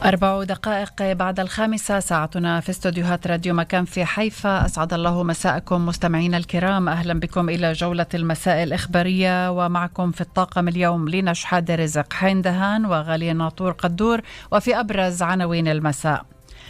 4 دقائق بعد 5 ساعتنا في استوديوهات راديو مكان في حيفا. أسعد الله مساءكم مستمعينا الكرام، أهلا بكم إلى جولة المساء الإخبارية، ومعكم في الطاقم اليوم ليناش حاد رزق، حين دهان وغالي ناطور قدور. وفي أبرز عناوين المساء: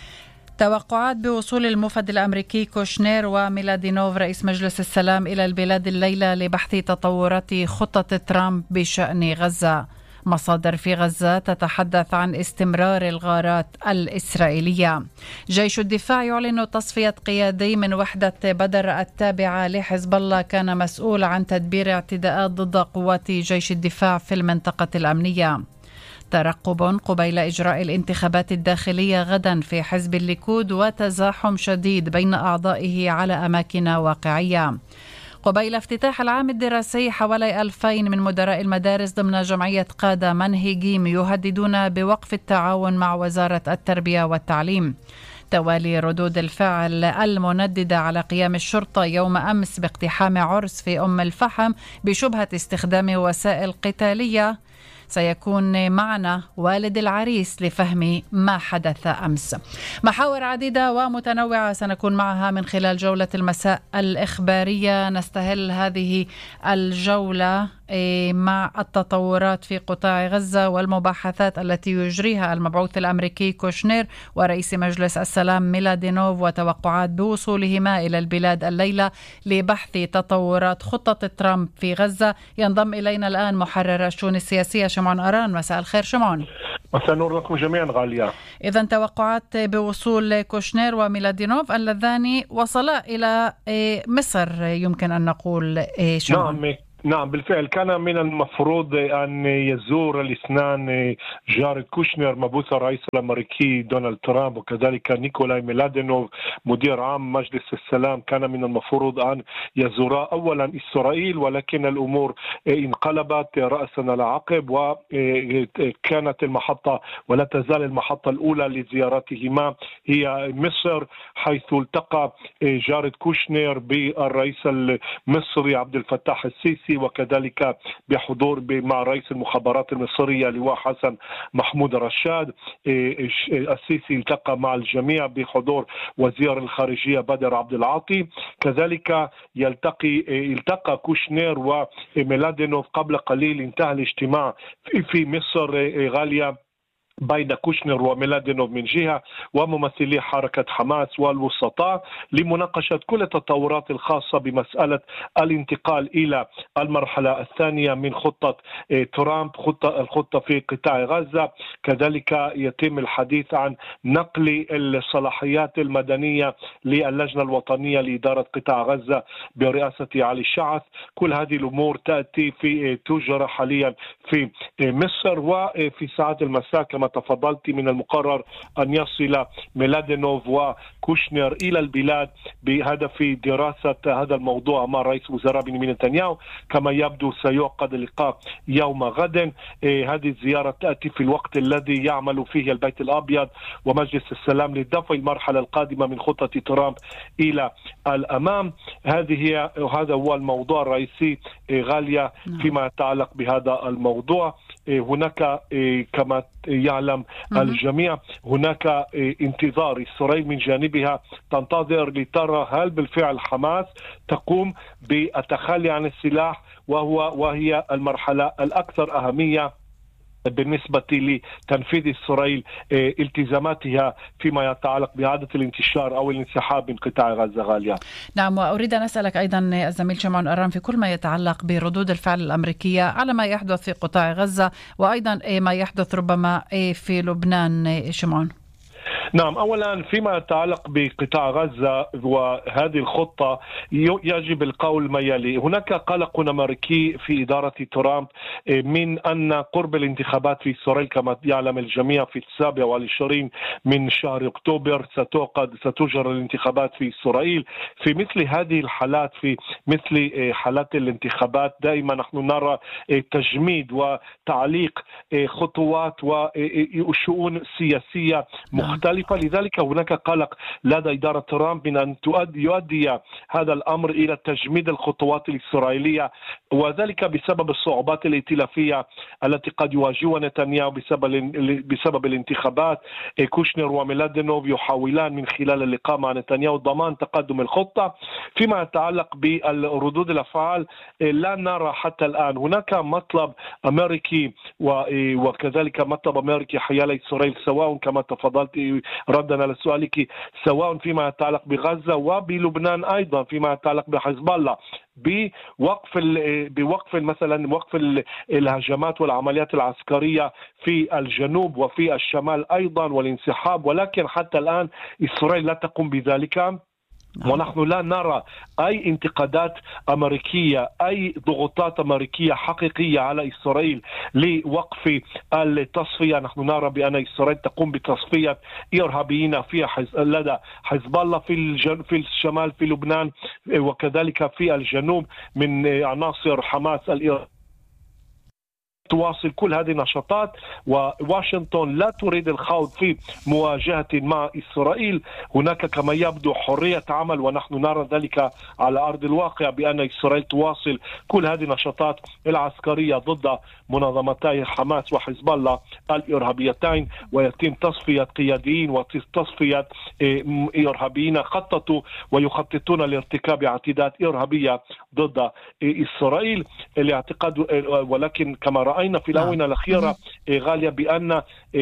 توقعات بوصول الموفد الأمريكي كوشنير وميلادينوف رئيس مجلس السلام إلى البلاد الليلة لبحث تطورات خطة ترامب بشأن غزة. مصادر في غزة تتحدث عن استمرار الغارات الإسرائيلية. جيش الدفاع يعلن تصفية قيادي من وحدة بدر التابعة لحزب الله كان مسؤول عن تدبير اعتداءات ضد قوات جيش الدفاع في المنطقة الأمنية. ترقب قبيل إجراء الانتخابات الداخلية غدا في حزب الليكود، وتزاحم شديد بين أعضائه على أماكن واقعية. قبيل افتتاح العام الدراسي، حوالي 2000 من مدراء المدارس ضمن جمعية قادة منهجيم يهددون بوقف التعاون مع وزارة التربية والتعليم، توالي ردود الفعل المنددة على قيام الشرطة يوم أمس باقتحام عرس في أم الفحم بشبهة استخدام وسائل قتالية. سيكون معنا والد العريس لفهم ما حدث أمس. محاور عديدة ومتنوعة سنكون معها من خلال جولة المساء الإخبارية. نستهل هذه الجولة مع التطورات في قطاع غزة والمباحثات التي يجريها المبعوث الأمريكي كوشنير ورئيس مجلس السلام ميلادينوف، وتوقعات بوصولهما إلى البلاد الليلة لبحث تطورات خطة ترامب في غزة. ينضم إلينا الآن محرر الشؤون السياسية شمعون أران. مساء الخير شمعون. مساء النور لكم جميعا غالية. إذن توقعات بوصول كوشنير وميلادينوف اللذان وصلا إلى مصر، يمكن أن نقول شمعون. نعم بالفعل كان من المفروض أن يزور الاثنان جارد كوشنير مبعوث الرئيس الأمريكي دونالد ترامب، وكذلك نيكولاي ميلادينوف مدير عام مجلس السلام. كان من المفروض أن يزورا أولا إسرائيل، ولكن الأمور انقلبت رأسا على عقب، وكانت المحطة ولا تزال المحطة الأولى لزيارتهما هي مصر، حيث التقى جارد كوشنير بالرئيس المصري عبد الفتاح السيسي، وكذلك بحضور مع رئيس المخابرات المصرية لواء حسن محمود رشاد. السيسي التقى مع الجميع بحضور وزير الخارجية بدر عبد العاطي. كذلك التقى كوشنير وميلادينوف قبل قليل. انتهى الاجتماع في مصر غالية بين كوشنير وميلادينوف من جهة وممثلي حركة حماس والوسطاء لمناقشة كل التطورات الخاصة بمسألة الانتقال إلى المرحلة الثانية من خطة ترامب، الخطة في قطاع غزة. كذلك يتم الحديث عن نقل الصلاحيات المدنية للجنة الوطنية لإدارة قطاع غزة برئاسة علي الشعث. كل هذه الأمور تجرى حاليا في مصر. وفي ساعات المساء كما تفضلت من المقرر أن يصل ميلادينوف وكوشنير إلى البلاد بهدف دراسة هذا الموضوع مع رئيس وزراء بنيامين نتنياهو. كما يبدو سيعقد اللقاء يوم غد. هذه الزيارة تأتي في الوقت الذي يعمل فيه البيت الأبيض ومجلس السلام لدفع المرحلة القادمة من خطة ترامب إلى الأمام. هذا هو الموضوع الرئيسي غالية فيما يتعلق بهذا الموضوع. هناك كما يعلم الجميع هناك انتظار. إسرائيل من جانبها تنتظر لترى هل بالفعل حماس تقوم بالتخلي عن السلاح، وهي المرحلة الأكثر أهمية بالنسبة لتنفيذ إسرائيل التزاماتها فيما يتعلق بإعادة الانتشار أو الانسحاب من قطاع غزة غالية. نعم، وأريد أن أسألك أيضا الزميل شمعون أرام في كل ما يتعلق بردود الفعل الأمريكية على ما يحدث في قطاع غزة، وأيضا ما يحدث ربما في لبنان. شمعون. نعم، أولا فيما يتعلق بقطاع غزة وهذه الخطة يجب القول ما يلي. هناك قلق أمريكي في إدارة ترامب من أن قرب الانتخابات في إسرائيل كما يعلم الجميع في 27 من شهر أكتوبر ستجرى الانتخابات في إسرائيل. في مثل هذه الحالات، في مثل حالات الانتخابات دائما نحن نرى تجميد وتعليق خطوات وشؤون سياسية مختلفة فلذلك هناك قلق لدى إدارة ترامب من أن يؤدي هذا الأمر إلى تجميد الخطوات الإسرائيلية، وذلك بسبب الصعوبات الائتلافية التي قد يواجهها نتنياهو بسبب الانتخابات. كوشنر وميلادينوف يحاولان من خلال اللقاء مع نتنياهو ضمان تقدم الخطة. فيما يتعلق بالردود الأفعال لا نرى حتى الآن هناك مطلب أمريكي وكذلك مطلب أمريكي حيال إسرائيل، سواء كما تفضلت ردا على سؤالك، سواء فيما يتعلق بغزة وبلبنان، أيضا فيما يتعلق بحزب الله بوقف مثلا وقف الهجمات والعمليات العسكرية في الجنوب وفي الشمال أيضا والانسحاب، ولكن حتى الآن إسرائيل لا تقوم بذلك. ونحن لا نرى أي انتقادات أمريكية، أي ضغوطات أمريكية حقيقية على إسرائيل لوقف التصفية. نحن نرى بأن إسرائيل تقوم بتصفية إرهابيين لدى حزب الله في الشمال في لبنان، وكذلك في الجنوب من عناصر حماس الإرهابية. تواصل كل هذه النشاطات، وواشنطن لا تريد الخوض في مواجهة مع إسرائيل. هناك كما يبدو حرية عمل، ونحن نرى ذلك على أرض الواقع بأن إسرائيل تواصل كل هذه النشاطات العسكرية ضد منظمتي حماس وحزب الله الإرهابيتين، ويتم تصفية قياديين وتصفية إرهابيين خططوا ويخططون لارتكاب اعتداءات إرهابية ضد إسرائيل الاعتقاد. ولكن كما رأينا في الآونة الأخيرة غالية بأن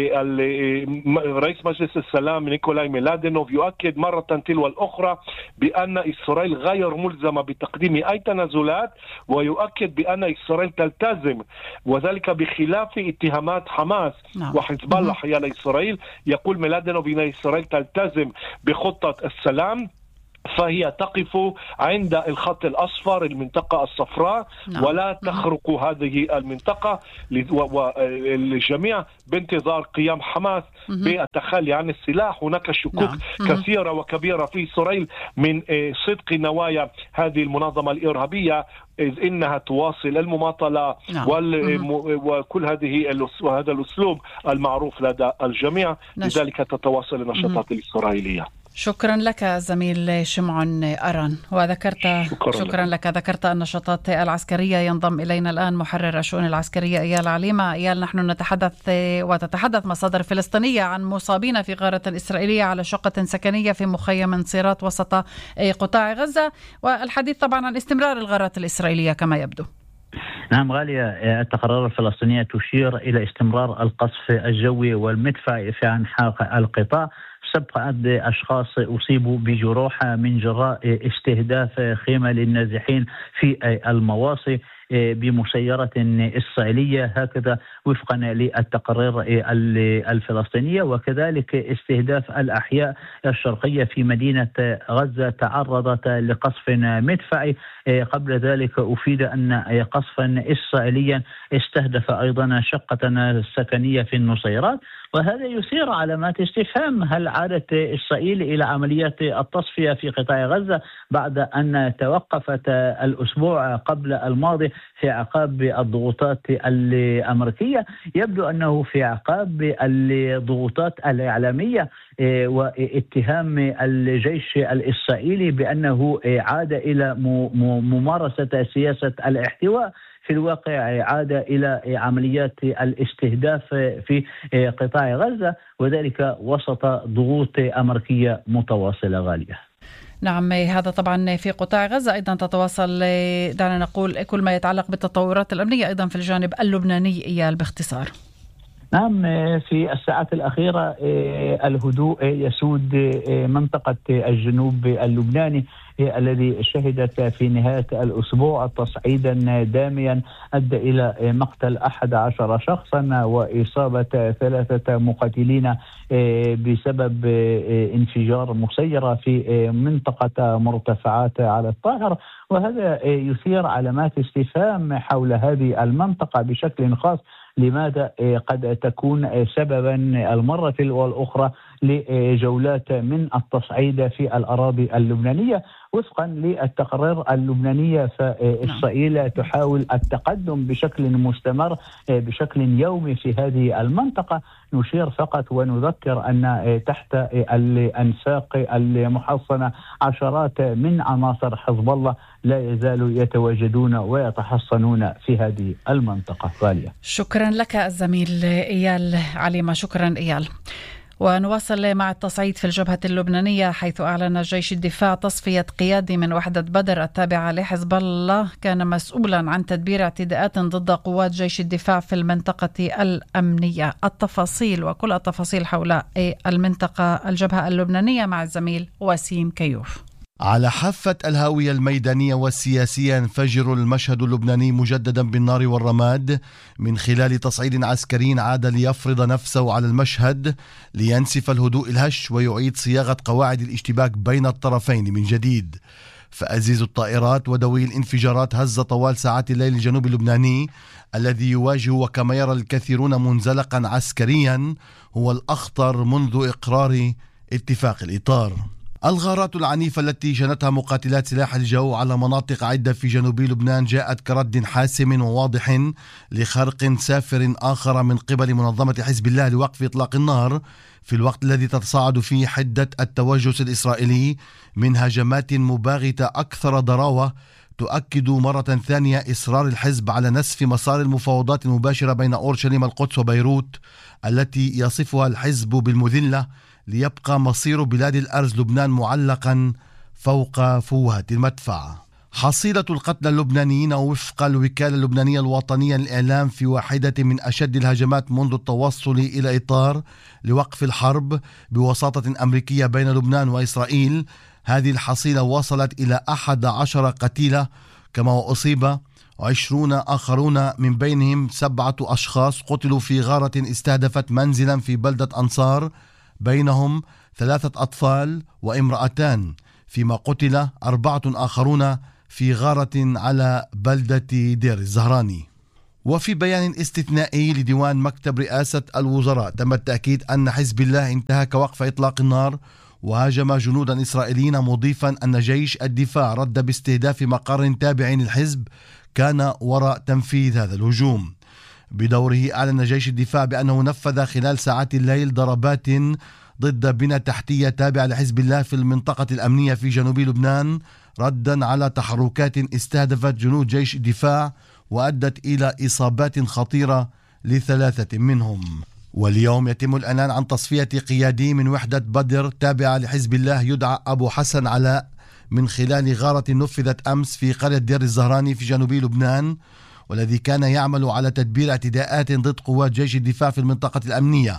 رئيس مجلس السلام نيكولاي ميلادينوف يؤكد مرة تلو الأخرى بأن إسرائيل غير ملزمة بتقديم أي تنازلات، ويؤكد بأن إسرائيل تلتزم، وذلك بخلاف اتهامات حماس وحزب الله حيال إسرائيل. يقول ميلادينوف بأن إسرائيل تلتزم بخطة السلام، فهي تقف عند الخط الأصفر المنطقة الصفراء ولا تخرق هذه المنطقة، والجميع بانتظار قيام حماس بالتخلي عن السلاح. هناك شكوك كثيرة وكبيرة في إسرائيل من صدق نوايا هذه المنظمة الإرهابية، إذ إنها تواصل المماطلة وكل هذا الأسلوب المعروف لدى الجميع، لذلك تتواصل النشاطات الإسرائيلية. شكرا لك زميل شمعون أران. شكرا لك. ذكرت النشاطات العسكرية. ينضم إلينا الآن محرر الشؤون العسكرية إيال عليمة. إيال، نحن نتحدث وتتحدث مصادر فلسطينية عن مصابين في غارة إسرائيلية على شقة سكنية في مخيم صيرات وسط قطاع غزة، والحديث طبعا عن استمرار الغارات الإسرائيلية كما يبدو. نعم غالية، التقارير الفلسطينية تشير إلى استمرار القصف الجوي والمدفعي في أنحاء القطاع. 7 أشخاص أصيبوا بجروح من جراء استهداف خيمة للنازحين في المواصي بمسيرة إسرائيلية، هكذا وفقا للتقارير الفلسطينية. وكذلك استهداف الأحياء الشرقية في مدينة غزة تعرضت لقصف مدفعي. قبل ذلك أفيد أن قصفا إسرائيليا استهدف أيضا شقة سكنية في النصيرات، وهذا يثير علامات استفهام. هل عادت إسرائيل إلى عمليات التصفية في قطاع غزة بعد أن توقفت الأسبوع قبل الماضي في عقاب الضغوطات الأمريكية؟ يبدو أنه في عقاب الضغوطات الإعلامية واتهام الجيش الإسرائيلي بأنه عاد إلى ممارسة سياسة الاحتواء، في الواقع عاد إلى عمليات الاستهداف في قطاع غزة، وذلك وسط ضغوط أمريكية متواصلة غالية. نعم، هذا طبعا في قطاع غزة. أيضا تتواصل دعنا نقول كل ما يتعلق بالتطورات الأمنية أيضا في الجانب اللبناني. إيال باختصار. نعم، في الساعات الأخيرة الهدوء يسود منطقة الجنوب اللبناني الذي شهدت في نهاية الأسبوع تصعيدا داميا أدى إلى مقتل 11 شخصا وإصابة 3 مقاتلين بسبب انفجار مسيرة في منطقة مرتفعات على الطاهر، وهذا يثير علامات استفهام حول هذه المنطقة بشكل خاص. لماذا قد تكون سببا المرة والأخرى لجولات من التصعيد في الأراضي اللبنانية؟ وفقا للتقارير اللبنانية فإسرائيل تحاول التقدم بشكل مستمر بشكل يومي في هذه المنطقة. نشير فقط ونذكر أن تحت الأنفاق المحصنة عشرات من عناصر حزب الله لا يزالوا يتواجدون ويتحصنون في هذه المنطقة. غالية، شكرا لك الزميل إيال عليمة. شكرا إيال. ونواصل مع التصعيد في الجبهة اللبنانية، حيث أعلن جيش الدفاع تصفية قيادي من وحدة بدر التابعة لحزب الله كان مسؤولا عن تدبير اعتداءات ضد قوات جيش الدفاع في المنطقة الأمنية. التفاصيل وكل التفاصيل حول المنطقة الجبهة اللبنانية مع الزميل وسيم كيوف. على حافة الهاوية الميدانية والسياسية ينفجر المشهد اللبناني مجددا بالنار والرماد من خلال تصعيد عسكري عاد ليفرض نفسه على المشهد لينسف الهدوء الهش ويعيد صياغة قواعد الاشتباك بين الطرفين من جديد. فأزيز الطائرات ودوي الانفجارات هز طوال ساعات الليل الجنوب اللبناني الذي يواجه وكما يرى الكثيرون منزلقا عسكريا هو الأخطر منذ إقرار اتفاق الإطار. الغارات العنيفة التي شنتها مقاتلات سلاح الجو على مناطق عدة في جنوب لبنان جاءت كرد حاسم وواضح لخرق سافر آخر من قبل منظمة حزب الله لوقف إطلاق النار، في الوقت الذي تتصاعد فيه حدة التوجس الإسرائيلي من هجمات مباغتة أكثر ضراوة تؤكد مرة ثانية إصرار الحزب على نسف مسار المفاوضات المباشرة بين أورشليم القدس وبيروت التي يصفها الحزب بالمذلة، ليبقى مصير بلاد الأرز لبنان معلقا فوق فوهة المدفع. حصيلة القتلى اللبنانيين وفق الوكالة اللبنانية الوطنية للإعلام في واحدة من أشد الهجمات منذ التوصل إلى إطار لوقف الحرب بوساطة أمريكية بين لبنان وإسرائيل. هذه الحصيلة وصلت إلى 11 قتيلة كما وأصيب 20 آخرون، من بينهم 7 أشخاص قتلوا في غارة استهدفت منزلا في بلدة أنصار، بينهم 3 أطفال وامرأتان، فيما قتل 4 آخرون في غارة على بلدة دير الزهراني. وفي بيان استثنائي لديوان مكتب رئاسة الوزراء تم التأكيد أن حزب الله انتهك وقف إطلاق النار وهاجم جنودا إسرائيليين، مضيفا أن جيش الدفاع رد باستهداف مقر تابع للحزب كان وراء تنفيذ هذا الهجوم. بدوره أعلن جيش الدفاع بأنه نفذ خلال ساعات الليل ضربات ضد بنى تحتية تابعة لحزب الله في المنطقة الأمنية في جنوب لبنان، ردا على تحركات استهدفت جنود جيش الدفاع وأدت إلى إصابات خطيرة ل3 منهم. واليوم يتم الإعلان عن تصفية قيادي من وحدة بدر تابعة لحزب الله يدعى أبو حسن علاء من خلال غارة نفذت أمس في قرية دير الزهراني في جنوب لبنان، والذي كان يعمل على تدبير اعتداءات ضد قوات جيش الدفاع في المنطقة الأمنية،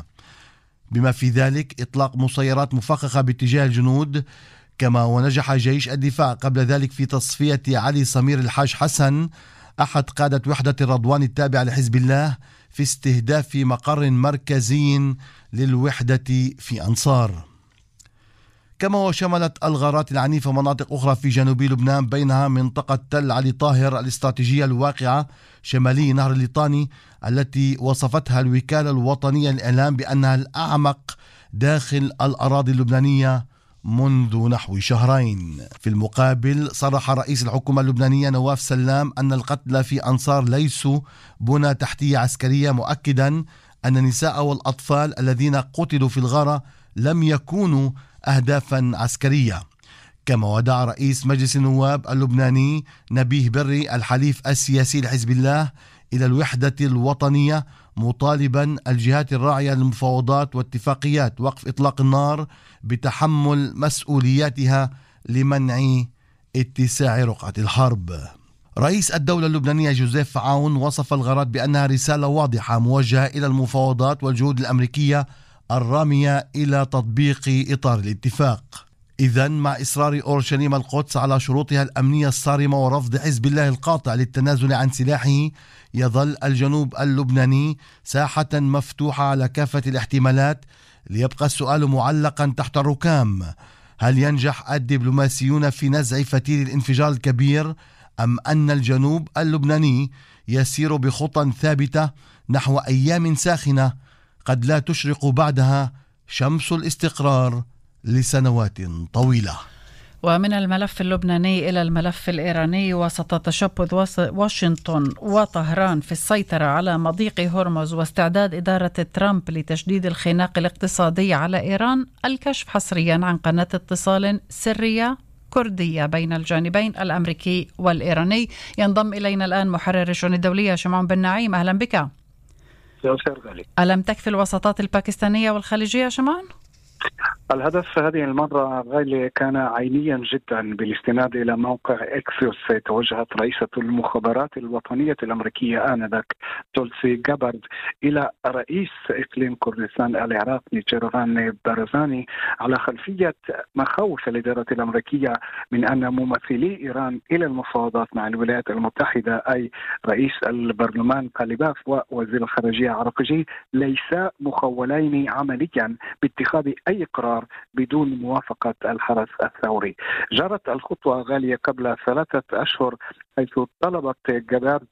بما في ذلك إطلاق مسيرات مفخخة باتجاه الجنود. كما ونجح جيش الدفاع قبل ذلك في تصفية علي سمير الحاج حسن أحد قادة وحدة الرضوان التابعة لحزب الله في استهداف مقر مركزي للوحدة في أنصار. كما وشملت الغارات العنيفة مناطق أخرى في جنوب لبنان، بينها منطقة تل علي طاهر الاستراتيجية الواقعة شمالي نهر الليطاني التي وصفتها الوكالة الوطنية للإعلام بأنها الأعمق داخل الأراضي اللبنانية منذ نحو شهرين. في المقابل صرح رئيس الحكومة اللبنانية نواف سلام أن القتلى في أنصار ليسوا بنى تحتية عسكرية، مؤكدا أن النساء والأطفال الذين قتلوا في الغارة لم يكونوا أهدافا عسكرية. كما ودع رئيس مجلس النواب اللبناني نبيه بري الحليف السياسي لحزب الله إلى الوحدة الوطنية، مطالبا الجهات الراعية للمفاوضات واتفاقيات وقف إطلاق النار بتحمل مسؤولياتها لمنع اتساع رقعة الحرب. رئيس الدولة اللبنانية جوزيف عون وصف الغارات بأنها رسالة واضحة موجهة إلى المفاوضات والجهود الأمريكية الرامية إلى تطبيق إطار الاتفاق. إذن مع إصرار أورشليم القدس على شروطها الأمنية الصارمة ورفض حزب الله القاطع للتنازل عن سلاحه، يظل الجنوب اللبناني ساحة مفتوحة على كافة الاحتمالات، ليبقى السؤال معلقا تحت الركام: هل ينجح الدبلوماسيون في نزع فتيل الانفجار الكبير، أم أن الجنوب اللبناني يسير بخطى ثابتة نحو أيام ساخنة قد لا تشرق بعدها شمس الاستقرار لسنوات طويلة؟ ومن الملف اللبناني إلى الملف الإيراني، وسط تشبث واشنطن وطهران في السيطرة على مضيق هرمز واستعداد إدارة ترامب لتشديد الخناق الاقتصادي على إيران، الكشف حصريا عن قناة اتصال سرية كردية بين الجانبين الأمريكي والإيراني. ينضم إلينا الآن محرر الشؤون الدولية شمعون بن نعيم. أهلا بك. ألم تكفي الوساطات الباكستانية والخليجية شمعون؟ الهدف هذه المرة غالي كان عينيا جدا بالاستناد إلى موقع إكسيوس. توجهت رئيسة المخابرات الوطنية الأمريكية آنذاك تولسي جابارد إلى رئيس إقليم كردستان العراق نيتشيرفان بارزاني على خلفية مخاوف الإدارة الأمريكية من أن ممثلي إيران إلى المفاوضات مع الولايات المتحدة، أي رئيس البرلمان قاليباف ووزير الخارجية عراقجي، ليسا مخولين عمليا باتخاذ أي قرار بدون موافقة الحرس الثوري. جرت الخطوة غالية قبل 3 أشهر، حيث طلبت جابارد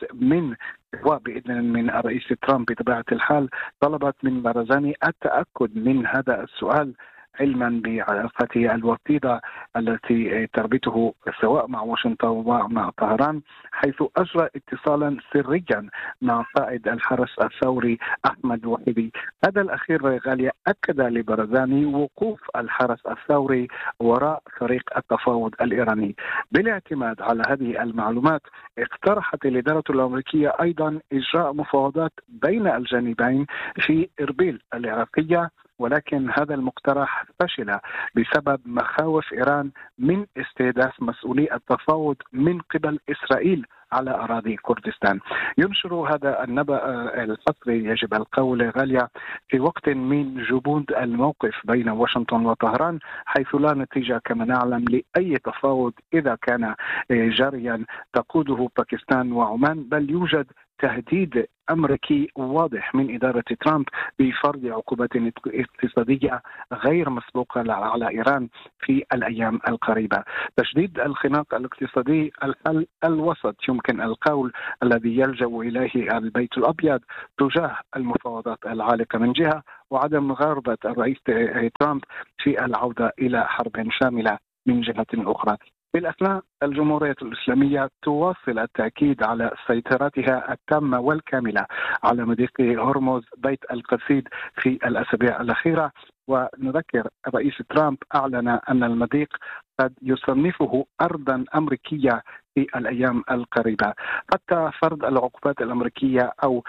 وبإذن من الرئيس ترامب بطبيعة الحال، طلبت من بارزاني التأكد من هذا السؤال، علما بعلاقته الوطيدة التي تربطه سواء مع واشنطن ومع طهران، حيث أجرى اتصالا سريا مع قائد الحرس الثوري أحمد وحيدي. هذا الأخير غالية أكد لبرزاني وقوف الحرس الثوري وراء فريق التفاوض الإيراني. بالاعتماد على هذه المعلومات، اقترحت الإدارة الأمريكية أيضا إجراء مفاوضات بين الجانبين في إربيل العراقية، ولكن هذا المقترح فشل بسبب مخاوف إيران من استهداف مسؤولي التفاوض من قبل إسرائيل على أراضي كردستان. ينشر هذا النبأ الحصري يجب القول غالية في وقت من جمود الموقف بين واشنطن وطهران، حيث لا نتيجة كما نعلم لأي تفاوض إذا كان جاريا تقوده باكستان وعمان، بل يوجد تهديد أمريكي واضح من إدارة ترامب بفرض عقوبات اقتصادية غير مسبوقة على إيران في الأيام القريبة. تشديد الخناق الاقتصادي الحل الوسط يمكن القول الذي يلجأ إليه البيت الأبيض تجاه المفاوضات العالقة من جهة، وعدم مغاربة الرئيس ترامب في العودة إلى حرب شاملة من جهة أخرى. في الأثناء، الجمهورية الإسلامية تواصل التأكيد على سيطرتها التامة والكاملة على مضيق هرمز بيت القصيد في الأسابيع الأخيرة، ونذكر الرئيس ترامب أعلن أن المضيق قد يصنفه أرضا أمريكية في الأيام القريبة. حتى فرض العقوبات الأمريكية أو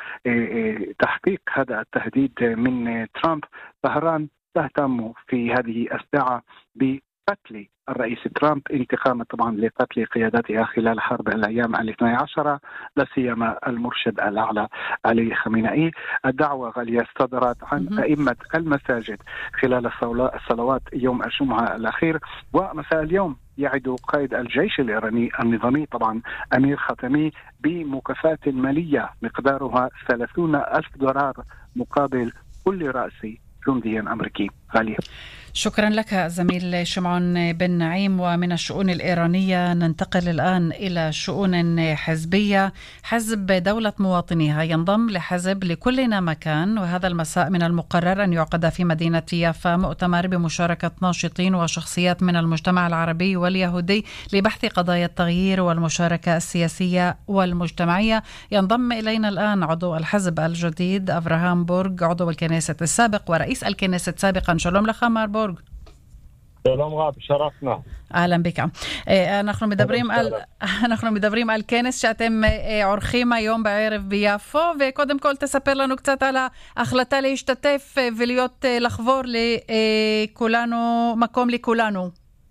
تحقيق هذا التهديد من ترامب، طهران تهتم في هذه الساعة بقتل الرئيس ترامب انتقاما طبعا لقتل قيادتها خلال حرب الأيام 12، لا سيما المرشد الأعلى علي خامنئي. الدعوة غالية صدرت عن أئمة المساجد خلال الصلوات يوم الجمعة الأخير، ومساء اليوم يعد قائد الجيش الإيراني النظامي طبعا أمير خاتمي بمكافأة مالية مقدارها $30,000 مقابل كل رأس جندي أمريكي. غالية، شكرا لك زميل شمعون بن نعيم. ومن الشؤون الإيرانية ننتقل الآن إلى شؤون حزبية. حزب دولة مواطنيها ينضم لحزب لكلنا مكان، وهذا المساء من المقرر أن يعقد في مدينة يافا مؤتمر بمشاركة ناشطين وشخصيات من المجتمع العربي واليهودي لبحث قضايا التغيير والمشاركة السياسية والمجتمعية. ينضم إلينا الآن عضو الحزب الجديد أفراهام بورغ، عضو الكنيسة السابق ورئيس الكنيسة سابقا. شلوم لك مار بورغ. שלום רב, שרפנה. אהלן ביקה. אנחנו מדברים על כנס שאתם עורכים היום בערב ביפו, וקודם כל תספר לנו קצת על ההחלטה להשתתף ולהיות לחבור לכולנו, מקום לכולנו.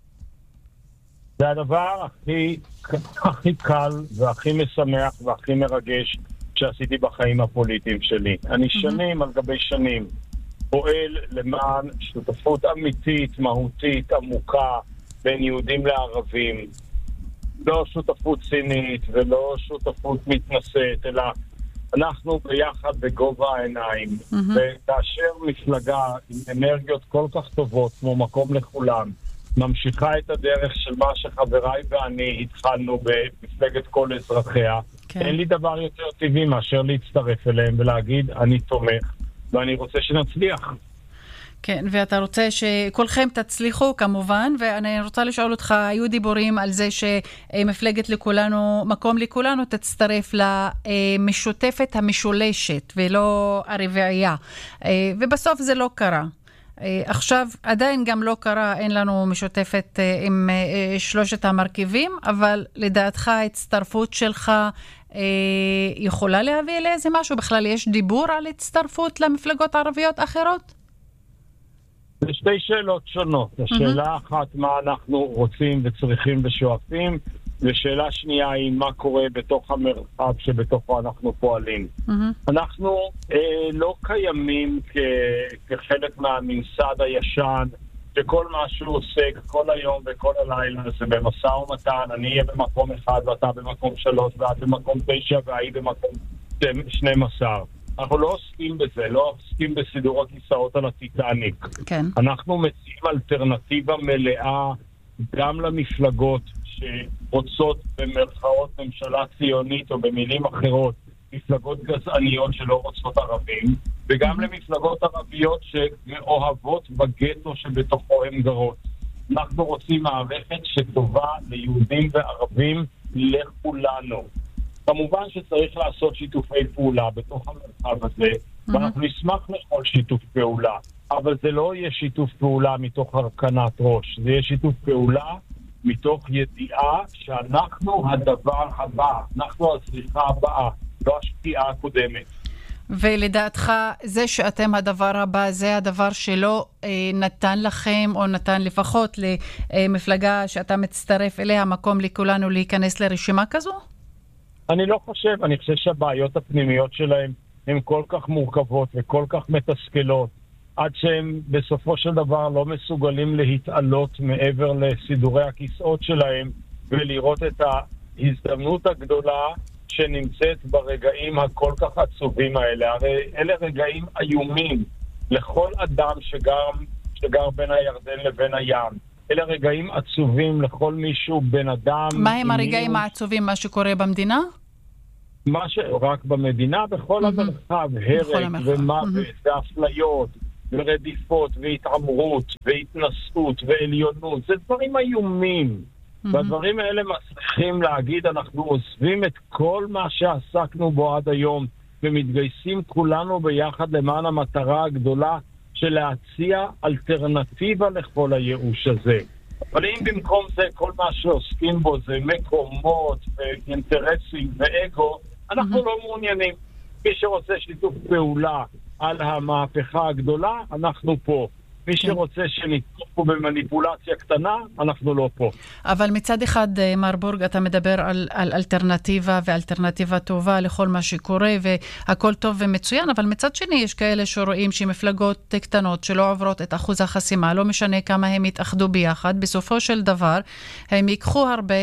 זה הדבר הכי קל והכי משמח והכי מרגש שעשיתי בחיים הפוליטיים שלי. אני שנים על גבי שנים פועל למען שותפות אמיתית, מהותית, עמוקה בין יהודים לערבים. לא שותפות צינית ולא שותפות מתנשאת, אלא אנחנו ביחד בגובה העיניים. וכאשר מפלגה עם אנרגיות כל כך טובות כמו מקום לכולם ממשיכה את הדרך של מה שחבריי ואני התחלנו במפלגת כל אזרחיה, אין לי דבר יותר טבעי מאשר להצטרף אליהם ולהגיד אני תומך ואני רוצה שנצליח. כן, ואתה רוצה שכולכם תצליחו כמובן, ואני רוצה לשאול אותך, היו דיבורים על זה שמפלגת לכולנו, מקום לכולנו, תצטרף למשותפת המשולשת ולא הרביעייה, ובסוף זה לא קרה. עכשיו עדיין גם לא קרה, אין לנו משותפת עם שלושת המרכיבים, אבל לדעתך ההצטרפות שלך יכולה להביא לאיזה משהו? בכלל יש דיבור על הצטרפות למפלגות ערביות אחרות? זה שתי שאלות שונות. השאלה אחת, מה אנחנו רוצים וצריכים ושואפים, ושאלה שנייה היא מה קורה בתוך המרחב שבתוכו אנחנו פועלים. אנחנו לא קיימים כחלק מהממסד הישן, שכל מה שהוא עוסק כל היום וכל הלילה זה במשא ומתן, אני אהיה במקום 1 ואתה במקום 3 ואת במקום 9 והיא במקום 12. אנחנו לא עוסקים בזה, לא עוסקים בסידור הכיסאות על הטיטניק. כן. אנחנו מציעים אלטרנטיבה מלאה גם למפלגות שרוצות במרכאות ממשלה ציונית או במילים אחרות, מפלגות גזעניות שלא רוצות ערבים, וגם למפלגות ערביות שמאוהבות בגטו שבתוכו הן גרות. אנחנו רוצים מערכת שטובה ליהודים וערבים לכולנו. כמובן שצריך לעשות שיתופי פעולה בתוך המרחב הזה, ואנחנו נשמח לכל שיתוף פעולה, אבל זה לא יהיה שיתוף פעולה מתוך הרכנת ראש, זה יהיה שיתוף פעולה מתוך ידיעה שאנחנו הדבר הבא, אנחנו הזריחה הבאה, לא השקיעה הקודמת. ולדעתך זה שאתם הדבר הבא, זה הדבר שלא נתן לכם, או נתן לפחות למפלגה שאתה מצטרף אליה, מקום לכולנו להיכנס לרשימה כזו? אני לא חושב, אני חושב שהבעיות הפנימיות שלהם הן כל כך מורכבות וכל כך מתסכלות, עד שהם בסופו של דבר לא מסוגלים להתעלות מעבר לסידורי הכיסאות שלהם, ולראות את ההזדמנות הגדולה שנמצאת ברגעים הכל כך עצובים האלה. הרי אלה רגעים איומים לכל אדם שגר בין הירדן לבין הים. אלה רגעים עצובים לכל מישהו, בן אדם. מה הם הרגעים העצובים, מה שקורה במדינה? רק במדינה, בכל המרחב, הרג ומוות ואפליות ורדיפות והתעמרות והתנסות ועליונות. זה דברים איומים. והדברים האלה מצליחים להגיד, אנחנו עוזבים את כל מה שעסקנו בו עד היום ומתגייסים כולנו ביחד למען המטרה הגדולה של להציע אלטרנטיבה לכל הייאוש הזה. אבל אם במקום זה כל מה שעוסקים בו זה מקומות ואינטרסים ואגו, אנחנו לא מעוניינים. מי שרוצה שיתוף פעולה על המהפכה הגדולה, אנחנו פה. מי שרוצה שנתקוף פה במניפולציה קטנה, אנחנו לא פה. אבל מצד אחד, מר בורג, אתה מדבר על אלטרנטיבה ואלטרנטיבה טובה לכל מה שקורה, והכל טוב ומצוין, אבל מצד שני יש כאלה שרואים שמפלגות קטנות שלא עוברות את אחוז החסימה, לא משנה כמה הם יתאחדו ביחד, בסופו של דבר הם ייקחו הרבה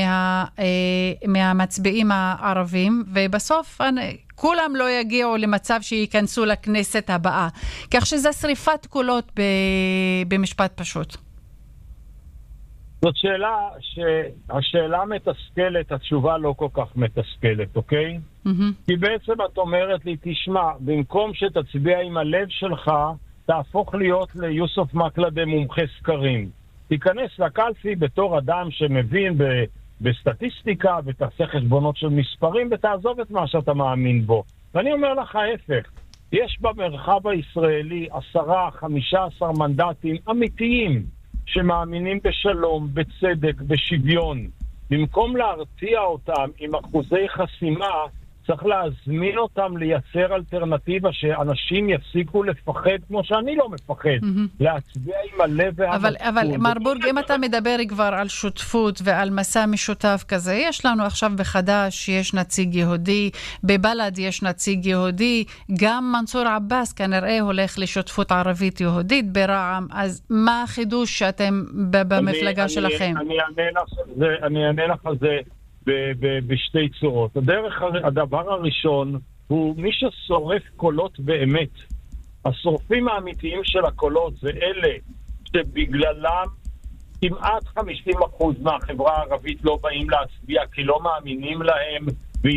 מהמצביעים הערבים, ובסוף כולם לא יגיעו למצב שייכנסו לכנסת הבאה. כך שזה שריפת קולות במשפט פשוט. זאת שאלה שהשאלה מתסכלת, התשובה לא כל כך מתסכלת, אוקיי? כי בעצם את אומרת לי, תשמע, במקום שתצביע עם הלב שלך, תהפוך להיות ליוסוף מקלדה מומחה סקרים. תיכנס לקלפי בתור אדם שמבין בסטטיסטיקה ותעשה חשבונות של מספרים ותעזוב את מה שאתה מאמין בו. ואני אומר לך ההפך, יש במרחב הישראלי 10-15 מנדטים אמיתיים שמאמינים בשלום, בצדק, בשוויון. במקום להרתיע אותם עם אחוזי חסימה, צריך להזמין אותם לייצר אלטרנטיבה שאנשים יפסיקו לפחד כמו שאני לא מפחד. להצביע עם הלב והמצפון. אבל מר בורג, אם אתה מדבר כבר על שותפות ועל מסע משותף כזה, יש לנו עכשיו בחדש, יש נציג יהודי, בבלד יש נציג יהודי, גם מנסור עבאס כנראה הולך לשותפות ערבית יהודית ברעם, אז מה החידוש שאתם במפלגה שלכם? אני אענה לך על זה בשתי צורות. הדבר הראשון הוא מי ששורף קולות באמת. השורפים האמיתיים של הקולות זה אלה שבגללם כמעט 50% מהחברה הערבית לא באים להצביע כי לא מאמינים להם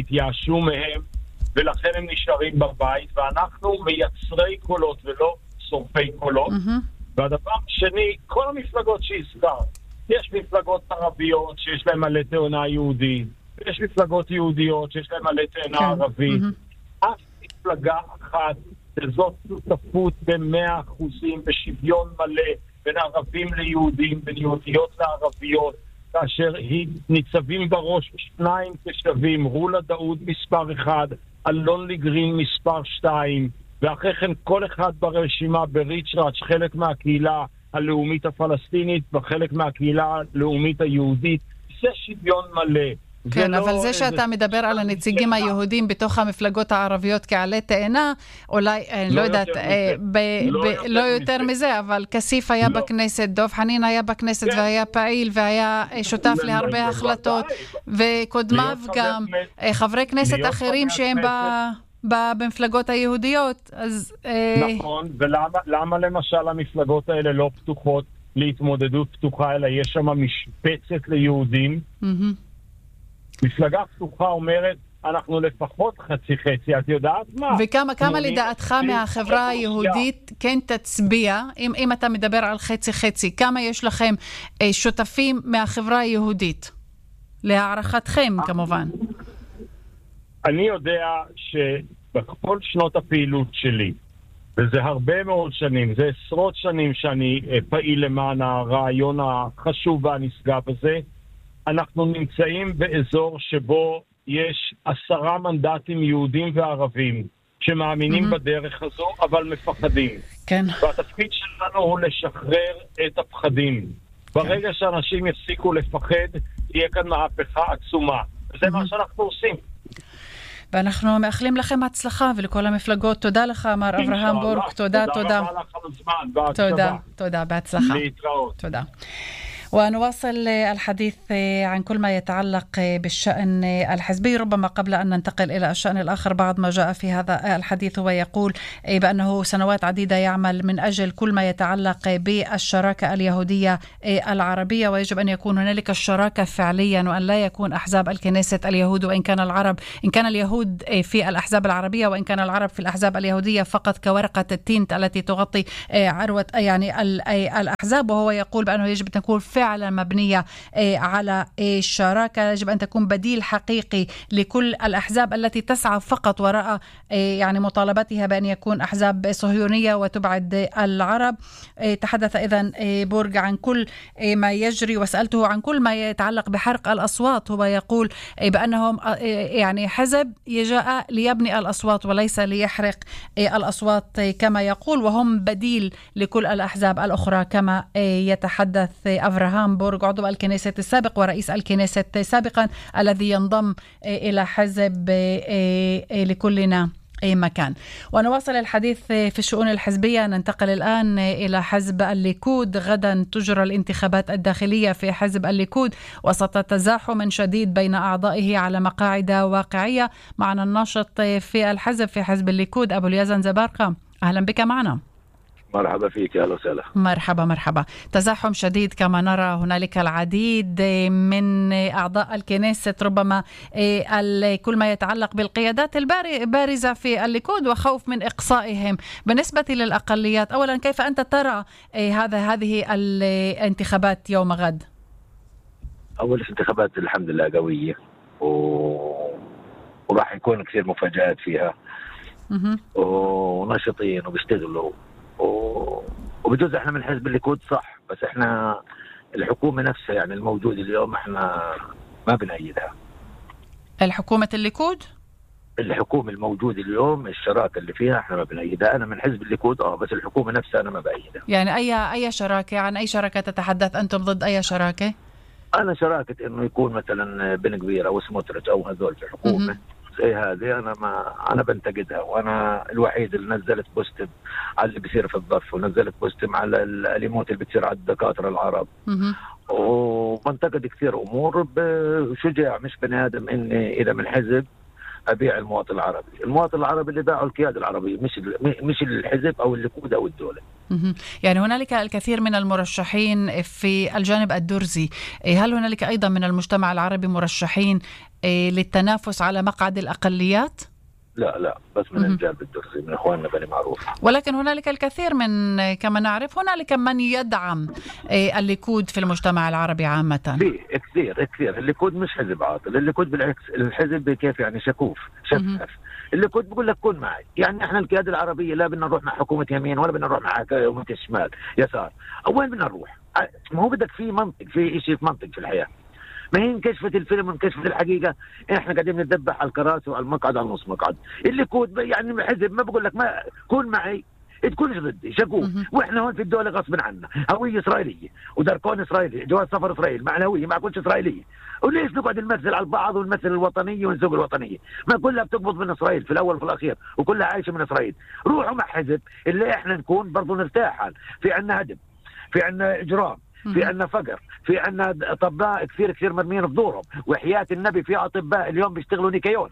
והתייאשו מהם ולכן הם נשארים בבית, ואנחנו מייצרי קולות ולא שורפי קולות. והדבר השני, כל המפלגות שהזכרת, יש מפלגות ערביות שיש להן מלא טענה יהודית, ויש מפלגות יהודיות שיש להן מלא טענה ערבית. אף מפלגה אחת שזאת שותפות ב100% בשוויון מלא בין ערבים ליהודים, בין יהודיות לערביות, כאשר ניצבים בראש 2 כשווים, רולה דאוד מספר 1, אלון ליגרין מספר 2, ואחרי כן כל אחד ברשימה בריצ'ראץ' חלק מהקהילה הלאומית הפלסטינית וחלק מהקהילה הלאומית היהודית. זה שוויון מלא. כן, אבל זה שאתה מדבר על הנציגים היהודים בתוך המפלגות הערביות כעלי תאנה, אולי, לא יודעת, לא יותר מזה, אבל כסיף היה בכנסת, דוב חנין היה בכנסת והיה פעיל והיה שותף להרבה החלטות, וקודמיו גם חברי כנסת אחרים שהם במפלגות היהודיות. נכון, ולמה למשל המפלגות האלה לא פתוחות להתמודדות פתוחה, אלא יש שם משפצת ליהודים? מפלגה פתוחה אומרת, אנחנו לפחות חצי, את יודעת מה? וכמה לדעתך מהחברה היהודית כן תצביע, אם אתה מדבר על חצי, כמה יש לכם שותפים מהחברה היהודית? להערכתכם כמובן. אני יודע שבכל שנות הפעילות שלי, וזה הרבה מאוד שנים, זה עשרות שנים שאני פעיל למען הרעיון החשוב והנשגב הזה, אנחנו נמצאים באזור שבו יש 10 מנדטים יהודים וערבים שמאמינים בדרך הזו, אבל מפחדים. כן. והתפקיד שלנו הוא לשחרר את הפחדים. ברגע שאנשים יפסיקו לפחד, תהיה כאן מהפכה עצומה. וזה מה שאנחנו עושים. ואנחנו מאחלים לכם הצלחה ולכל המפלגות. תודה לך, מר אברהם בורג. תודה. תודה רבה לך על הזמן. תודה, בהצלחה. להתראות. תודה. ونواصل الحديث عن كل ما يتعلق بالشأن الحزبي. ربما قبل أن ننتقل إلى الشأن الآخر، بعض ما جاء في هذا الحديث هو يقول بأنه سنوات عديدة يعمل من أجل كل ما يتعلق بالشراكة اليهودية العربية، ويجب أن يكون هنالك الشراكة فعليا، وأن لا يكون أحزاب الكنيسة اليهود وإن كان العرب، إن كان اليهود في الأحزاب العربية وإن كان العرب في الأحزاب اليهودية فقط كورقة التينت التي تغطي عروة يعني الأحزاب. وهو يقول بأنه يجب أن تكون فعلا مبنية على الشراكة، يجب أن تكون بديل حقيقي لكل الأحزاب التي تسعى فقط وراء يعني مطالبتها بأن يكون أحزاب صهيونية وتبعد العرب. تحدث إذن بورج عن كل ما يجري، وسألته عن كل ما يتعلق بحرق الأصوات. هو يقول بأنهم يعني حزب جاء ليبني الأصوات وليس ليحرق الأصوات كما يقول، وهم بديل لكل الأحزاب الأخرى كما يتحدث أفراهام بورج عضو الكنيسة السابق ورئيس الكنيسة سابقا الذي ينضم إلى حزب لكلنا مكان. ونواصل الحديث في الشؤون الحزبية. ننتقل الآن إلى حزب الليكود. غدا تجرى الانتخابات الداخلية في حزب الليكود وسط تزاحم شديد بين أعضائه على مقاعد واقعية. معنا الناشط في الحزب في حزب الليكود أبو اليزن زبارقة، أهلا بك معنا. مرحبا فيك، أهلا وسهلا. مرحبا. تزاحم شديد كما نرى، هنالك العديد من أعضاء الكنيسة، ربما كل ما يتعلق بالقيادات البارزة في الليكود وخوف من إقصائهم. بالنسبة للأقليات، أولا كيف أنت ترى هذه الانتخابات يوم غد؟ أول انتخابات الحمد لله قوية وراح يكون كثير مفاجآت فيها ونشطين وبيشتغلوا وبجوز احنا من حزب الليكود صح، بس احنا الحكومة نفسها يعني الموجودة اليوم احنا ما بنأيدها. الحكومة الليكود؟ الحكومة الموجودة اليوم الشراكة اللي فيها احنا ما بنأيدها. انا من حزب الليكود بس الحكومة نفسها انا ما بأيدها. يعني اي شراكة، عن اي شراكة تتحدث؟ انتم ضد اي شراكة؟ انا شراكة انه يكون مثلا بن كبير او سموتريتش او هذول في حكومة زي هذه انا بنتقدها، وانا الوحيد اللي نزلت بوست على اللي بيصير في الضف، ونزلت بوست على الاليموت اللي بتصير على الدكاتره العرب، وبنتقد كثير امور بشجاع، مش بني ادم اني اذا من حزب ابيع المواطن العربي. المواطن العربي اللي باعوا القياده العربيه، مش الحزب او الليكود او الدوله. يعني هنالك الكثير من المرشحين في الجانب الدرزي، هل هنالك ايضا من المجتمع العربي مرشحين للتنافس على مقعد الاقليات؟ لا بس من الجانب الدرزي من اخواننا بني معروف. ولكن هنالك الكثير من كما نعرف هنالك من يدعم الليكود في المجتمع العربي عامة. في كثير الليكود مش حزب عاطل، الليكود بالعكس الحزب كيف يعني شفاف. الليكود بقول لك كن معي، يعني احنا القيادة العربية لا بدنا نروح مع حكومة يمين ولا بدنا نروح مع حكومة الشمال يسار. وين بدنا نروح؟ ما هو بدك في منطق، في شيء في منطق في الحياة. ما هي انكشفت الفيلم وانكشفت الحقيقة، احنا قاعدين ندبح على الكراسي وعلى المقعد على النص مقعد. اللي كود يعني حزب ما بقول لك ما كون معي تكونش ضدي شكوك. واحنا هون في الدولة غصب عنا هوية إسرائيلية ودركون إسرائيلي جواز سفر إسرائيل مع هوية مع كلش إسرائيلية. وليش نقعد نمثل على البعض ونمثل الوطنية ونسوق الوطنية؟ ما كلها بتقبض من إسرائيل في الأول وفي الأخير وكلها عايشة من إسرائيل. روحوا مع حزب اللي احنا نكون برضو نرتاح. في عنا هدم، في عنا إجرام، في عنا فقر، في عنا أطباء كثير مرمين في دورهم. وحياة النبي في أطباء اليوم بيشتغلوا نيكيون،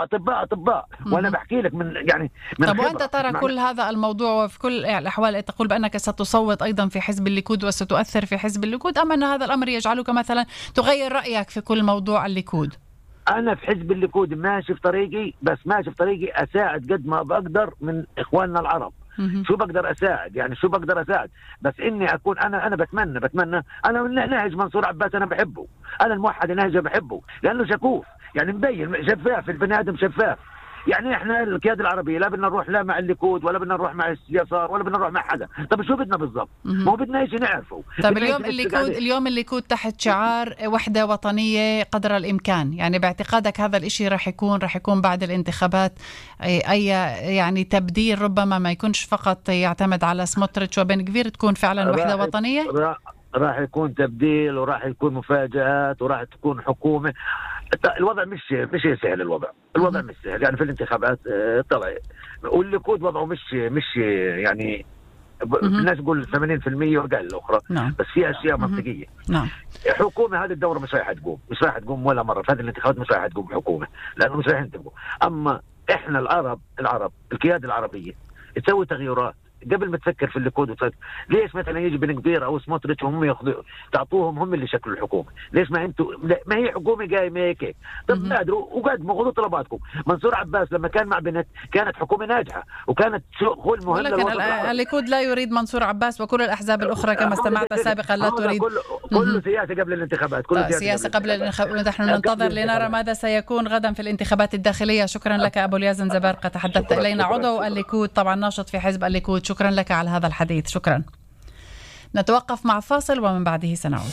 أطباء وانا بحكي لك من طب وانت ترى كل هذا الموضوع وفي كل الاحوال تقول بانك ستصوت ايضا في حزب الليكود وستؤثر في حزب الليكود، ام ان هذا الامر يجعلك مثلا تغير رايك في كل موضوع الليكود؟ انا في حزب الليكود ماشي في طريقي، بس ماشي في طريقي اساعد قد ما بقدر من اخواننا العرب. شو بقدر اساعد؟ يعني شو بقدر اساعد؟ بس اني اكون انا بتمنى انا نهج منصور عباس انا بحبه، انا الموحد نهجه بحبه لانه شكوف، يعني مبين شفاف، البني ادم شفاف. يعني احنا القيادة العربية لا بدنا نروح لا مع الليكود ولا بدنا نروح مع اليسار ولا بدنا نروح مع حدا. طب شو بدنا بالضبط؟ مو بدنا شيء نعرفه. طب اليوم الليكود تحت شعار وحدة وطنية قدر الإمكان، يعني باعتقادك هذا الإشي رح يكون بعد الانتخابات أي يعني تبديل، ربما ما يكونش فقط يعتمد على سموتريتش وبن غفير، تكون فعلا وحدة وطنية؟ راح يكون تبديل وراح يكون مفاجآت وراح تكون حكومة. الوضع مش سهل، الوضع مش سهل. يعني في الانتخابات طلع والليكود وضعه مش يعني الناس تقول 80% وقال الأخرى. بس في أشياء منطقية. حكومة هذه الدورة مش راح تقوم ولا مرة في هذه الانتخابات، مش راح تقوم حكومة لأنه مش راح ينتبهوا. أما إحنا العرب القيادة العربية تسوي تغييرات قبل ما تفكر في الليكود وتفكر. ليش مثلا يجي بن غفير او سموتريتش وهم تعطوهم هم اللي شكلوا الحكومه؟ ليش ما انتم ما هي حكومه قايمه هيك؟ طب نادروا وقدموا خذوا طلباتكم. منصور عباس لما كان مع بنت كانت حكومه ناجحه وكانت شغل مهم. ولكن الليكود لا يريد منصور عباس وكل الاحزاب الاخرى كما استمعت سابقا لا تريد. كله سياسه قبل الانتخابات، كله سياسه قبل الانتخابات. نحن ننتظر لنرى ماذا سيكون غدا في الانتخابات الداخليه. شكرا لك ابو اليزن زبارقة، تحدثت الينا عضو الليكود طبعا ناشط في حزب الليكود. شكرا لك على هذا الحديث. شكرا. نتوقف مع فاصل ومن بعده سنعود.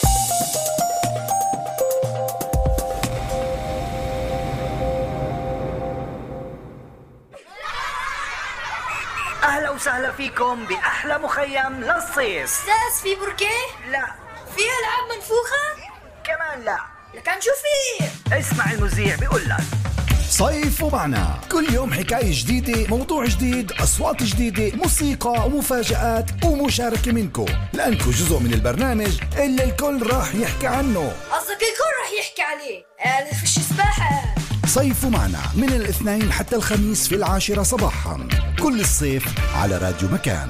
أهلا وسهلا فيكم بأحلى مخيم للصيف. أستاذ في بركة؟ لا. في ألعاب منفوخة؟ كمان لا. لكن شو في؟ اسمع المذيع بيقول لك صيف ومعنا كل يوم حكاية جديدة، موضوع جديد، أصوات جديدة، موسيقى ومفاجآت ومشاركة منكم، لأنكم جزء من البرنامج اللي الكل راح يحكي عنه. قصدك الكل راح يحكي عليه؟ فيش سباحة. صيف ومعنا من الاثنين حتى الخميس في 10 صباحا كل الصيف على راديو مكان.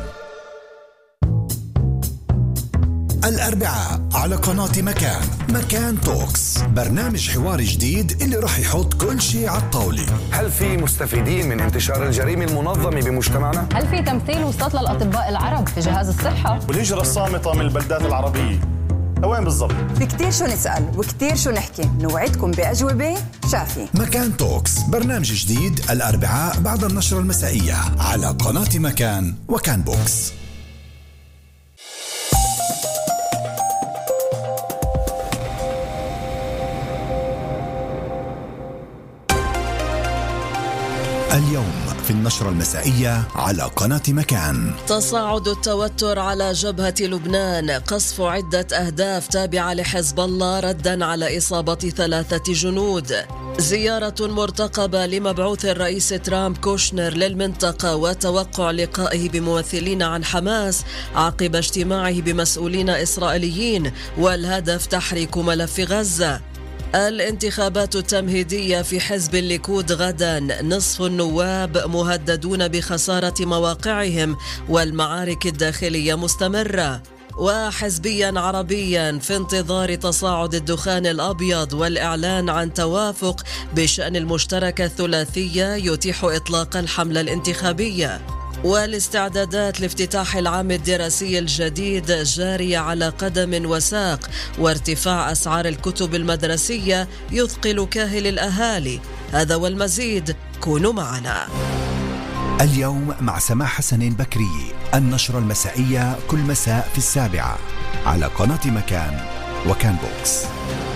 الأربعاء على قناة مكان توكس، برنامج حواري جديد اللي راح يحط كل شيء على الطاولة. هل في مستفيدين من انتشار الجريمة المنظمة بمجتمعنا؟ هل في تمثيل وسط للأطباء العرب في جهاز الصحة؟ والهجرة الصامتة من البلدات العربية وين بالضبط؟ في كتير شو نسأل وكتير شو نحكي، نوعدكم بأجوبة شافية. مكان توكس، برنامج جديد الأربعاء بعد النشرة المسائية على قناة مكان وكان بوكس. اليوم في النشرة المسائية على قناة مكان. تصاعد التوتر على جبهة لبنان، قصف عدة أهداف تابعة لحزب الله ردا على إصابة 3 جنود. زيارة مرتقبة لمبعوث الرئيس ترامب كوشنر للمنطقة وتوقع لقائه بممثلين عن حماس عقب اجتماعه بمسؤولين إسرائيليين، والهدف تحريك ملف غزة. الانتخابات التمهيدية في حزب الليكود غدا، نصف النواب مهددون بخسارة مواقعهم والمعارك الداخلية مستمرة. وحزبيا عربيا في انتظار تصاعد الدخان الأبيض والإعلان عن توافق بشأن المشتركة الثلاثية يتيح إطلاق الحملة الانتخابية. والاستعدادات لافتتاح العام الدراسي الجديد جارية على قدم وساق، وارتفاع أسعار الكتب المدرسية يثقل كاهل الأهالي. هذا والمزيد، كونوا معنا. اليوم مع سماح حسن بكري، النشرة المسائية كل مساء في 7 على قناة مكان وكان بوكس.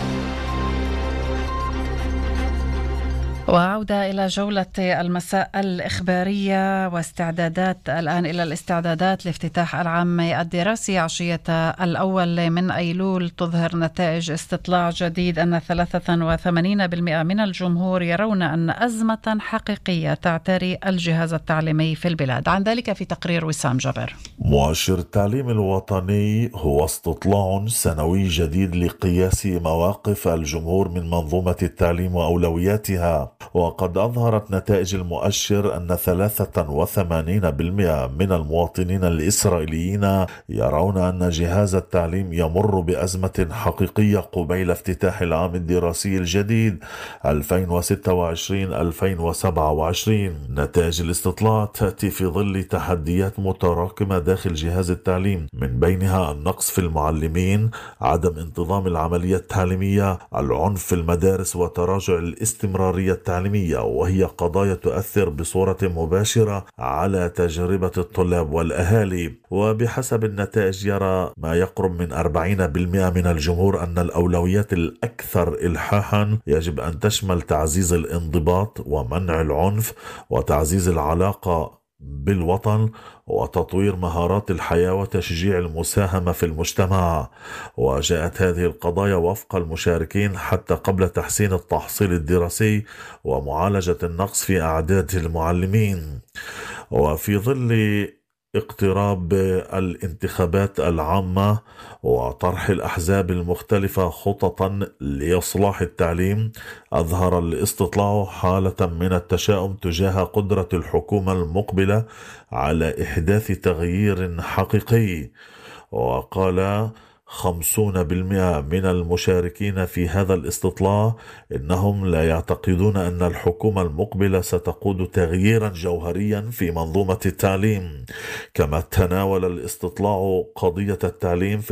وعودة إلى جولة المساء الإخبارية واستعدادات الآن إلى الاستعدادات لافتتاح العام الدراسي عشية الأول من أيلول. تظهر نتائج استطلاع جديد أن 83% من الجمهور يرون أن أزمة حقيقية تعتري الجهاز التعليمي في البلاد. عن ذلك في تقرير وسام جبر. مؤشر التعليم الوطني هو استطلاع سنوي جديد لقياس مواقف الجمهور من منظومة التعليم وأولوياتها، وقد أظهرت نتائج المؤشر أن 83% من المواطنين الإسرائيليين يرون أن جهاز التعليم يمر بأزمة حقيقية قبيل افتتاح العام الدراسي الجديد 2026-2027. نتائج الاستطلاع تأتي في ظل تحديات متراكمة داخل جهاز التعليم، من بينها النقص في المعلمين، عدم انتظام العملية التعليمية، العنف في المدارس، وتراجع الاستمرارية التعليمية، وهي قضايا تؤثر بصورة مباشرة على تجربة الطلاب والأهالي. وبحسب النتائج يرى ما يقرب من 40% من الجمهور أن الأولويات الأكثر إلحاحا يجب أن تشمل تعزيز الانضباط ومنع العنف وتعزيز العلاقة بالوطن وتطوير مهارات الحياة وتشجيع المساهمة في المجتمع. وجاءت هذه القضايا وفق المشاركين حتى قبل تحسين التحصيل الدراسي ومعالجة النقص في أعداد المعلمين. وفي ظل اقتراب الانتخابات العامة وطرح الأحزاب المختلفة خططا لإصلاح التعليم، أظهر الاستطلاع حالة من التشاؤم تجاه قدرة الحكومة المقبلة على إحداث تغيير حقيقي. وقال 50% من المشاركين في هذا الاستطلاع إنهم لا يعتقدون أن الحكومة المقبلة ستقود تغييرا جوهريا في منظومة التعليم. كما تناول الاستطلاع قضية التعليم في